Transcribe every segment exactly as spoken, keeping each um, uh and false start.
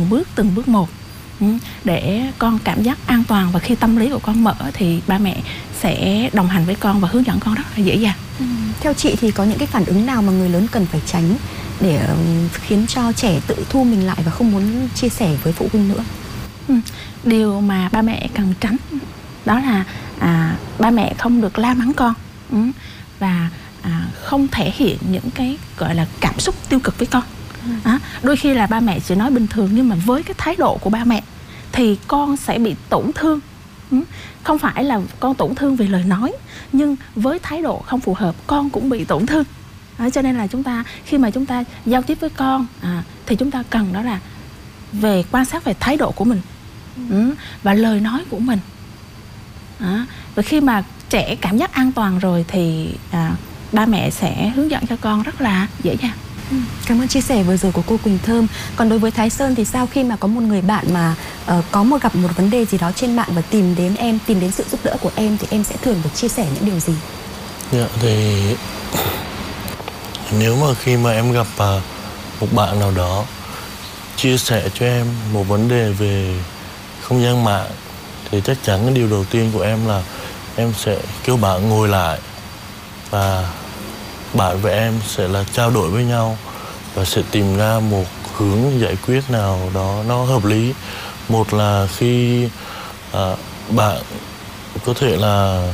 từng bước từng bước một, để con cảm giác an toàn, và khi tâm lý của con mở thì ba mẹ sẽ đồng hành với con và hướng dẫn con rất là dễ dàng. Ừ. Theo chị thì có những cái phản ứng nào mà người lớn cần phải tránh để khiến cho trẻ tự thu mình lại và không muốn chia sẻ với phụ huynh nữa? Ừ. Điều mà ba mẹ cần tránh đó là à, ba mẹ không được la mắng con, ừ, và à, không thể hiện những cái gọi là cảm xúc tiêu cực với con. Ừ. À, đôi khi là ba mẹ chỉ nói bình thường, nhưng mà với cái thái độ của ba mẹ thì con sẽ bị tổn thương. Ừ. Không phải là con tổn thương vì lời nói, nhưng với thái độ không phù hợp con cũng bị tổn thương. À, cho nên là chúng ta khi mà chúng ta giao tiếp với con à, thì chúng ta cần đó là về quan sát về thái độ của mình, ừ, và lời nói của mình. À, và khi mà trẻ cảm giác an toàn rồi thì à, ba mẹ sẽ hướng dẫn cho con rất là dễ dàng. Ừ. Cảm ơn chia sẻ vừa rồi của cô Quỳnh Thơm. Còn đối với Thái Sơn thì sao, khi mà có một người bạn mà uh, có một gặp một vấn đề gì đó trên mạng và tìm đến em, tìm đến sự giúp đỡ của em, thì em sẽ thường được chia sẻ những điều gì? Dạ, thì nếu mà khi mà em gặp uh, một bạn nào đó chia sẻ cho em một vấn đề về không gian mạng, thì chắc chắn cái điều đầu tiên của em là em sẽ kêu bạn ngồi lại và bạn và em sẽ là trao đổi với nhau và sẽ tìm ra một hướng giải quyết nào đó nó hợp lý. Một là khi à, bạn có thể là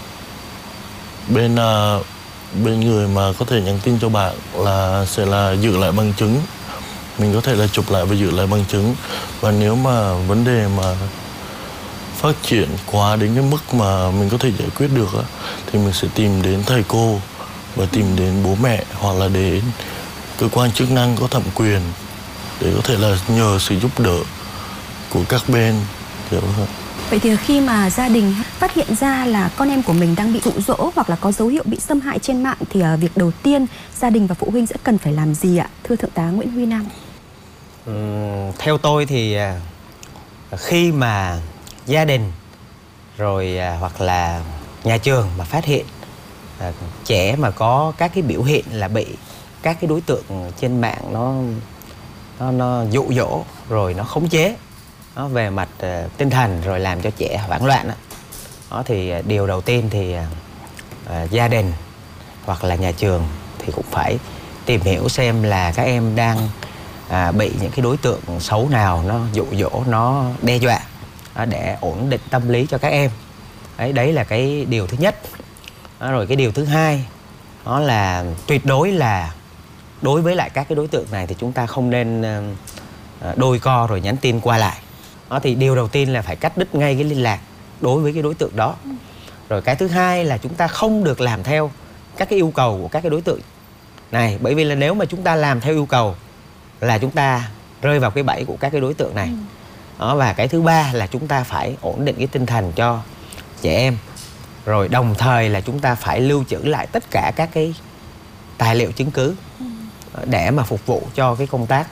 bên à, bên người mà có thể nhắn tin cho bạn là sẽ là giữ lại bằng chứng, mình có thể là chụp lại và giữ lại bằng chứng. Và nếu mà vấn đề mà phát triển quá đến cái mức mà mình có thể giải quyết được á, thì mình sẽ tìm đến thầy cô và tìm đến bố mẹ hoặc là đến cơ quan chức năng có thẩm quyền để có thể là nhờ sự giúp đỡ của các bên. Vậy thì khi mà gia đình phát hiện ra là con em của mình đang bị dụ dỗ hoặc là có dấu hiệu bị xâm hại trên mạng, thì việc đầu tiên gia đình và phụ huynh sẽ cần phải làm gì ạ, thưa Thượng tá Nguyễn Huy Nam? Ừ, theo tôi thì khi mà gia đình rồi hoặc là nhà trường mà phát hiện à, trẻ mà có các cái biểu hiện là bị các cái đối tượng trên mạng nó nó, nó dụ dỗ rồi nó khống chế nó về mặt uh, tinh thần, rồi làm cho trẻ hoảng loạn đó, đó thì điều đầu tiên thì uh, gia đình hoặc là nhà trường thì cũng phải tìm hiểu xem là các em đang uh, bị những cái đối tượng xấu nào nó dụ dỗ, nó đe dọa, uh, để ổn định tâm lý cho các em. Đấy, đấy là cái điều thứ nhất. Đó, rồi cái điều thứ hai đó là tuyệt đối là đối với lại các cái đối tượng này thì chúng ta không nên uh, đôi co rồi nhắn tin qua lại. Đó, thì điều đầu tiên là phải cắt đứt ngay cái liên lạc đối với cái đối tượng đó. Rồi cái thứ hai là chúng ta không được làm theo các cái yêu cầu của các cái đối tượng này, bởi vì là nếu mà chúng ta làm theo yêu cầu là chúng ta rơi vào cái bẫy của các cái đối tượng này. Đó, và cái thứ ba là chúng ta phải ổn định cái tinh thần cho trẻ em. Rồi đồng thời là chúng ta phải lưu trữ lại tất cả các cái tài liệu chứng cứ để mà phục vụ cho cái công tác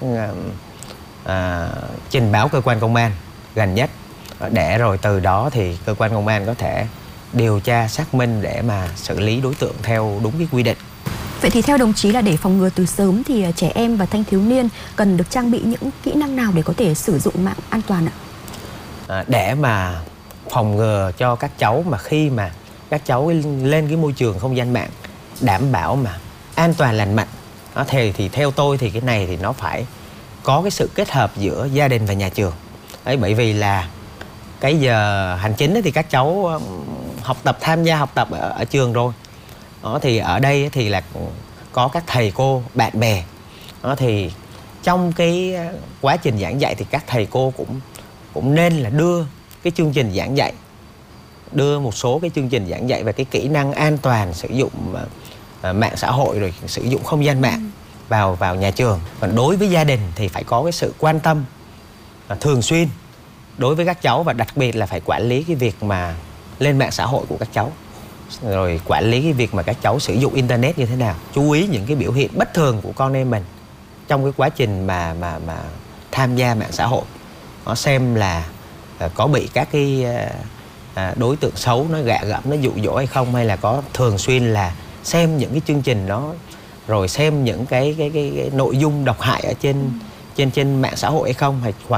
à, trình báo cơ quan công an gần nhất, để rồi từ đó thì cơ quan công an có thể điều tra xác minh để mà xử lý đối tượng theo đúng cái quy định. Vậy thì theo đồng chí là để phòng ngừa từ sớm thì trẻ em và thanh thiếu niên cần được trang bị những kỹ năng nào để có thể sử dụng mạng an toàn ạ? À, để mà phòng ngừa cho các cháu mà khi mà các cháu lên cái môi trường không gian mạng đảm bảo mà an toàn lành mạnh, đó, thì, thì theo tôi thì cái này thì nó phải có cái sự kết hợp giữa gia đình và nhà trường. Đấy, bởi vì là cái giờ hành chính thì các cháu học tập, tham gia học tập ở, ở trường rồi. Đó, thì ở đây thì là có các thầy cô, bạn bè. Đó, thì trong cái quá trình giảng dạy thì các thầy cô cũng cũng nên là đưa cái chương trình giảng dạy, đưa một số cái chương trình giảng dạy về cái kỹ năng an toàn sử dụng uh, mạng xã hội, rồi sử dụng không gian mạng vào vào nhà trường. Còn đối với gia đình thì phải có cái sự quan tâm uh, thường xuyên đối với các cháu, và đặc biệt là phải quản lý cái việc mà lên mạng xã hội của các cháu, rồi quản lý cái việc mà các cháu sử dụng internet như thế nào, chú ý những cái biểu hiện bất thường của con em mình trong cái quá trình mà mà mà tham gia mạng xã hội. Nó xem là uh, có bị các cái uh, À, đối tượng xấu nó gạ gẫm, nó dụ dỗ hay không, hay là có thường xuyên là xem những cái chương trình đó, rồi xem những cái cái cái, cái nội dung độc hại ở trên trên trên mạng xã hội hay không, hay hoặc